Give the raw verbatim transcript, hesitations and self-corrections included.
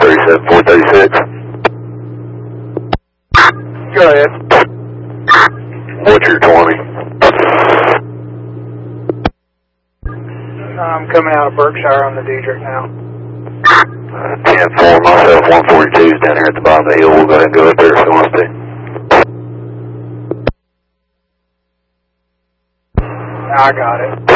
thirty-seven, four thirty-six. Go ahead. What's your twenty? I'm coming out of Berkshire on the Diedrich now. Uh, ten four, myself, one forty-two's down here at the bottom of the hill. We'll go ahead and go up there if you want us to. I got it.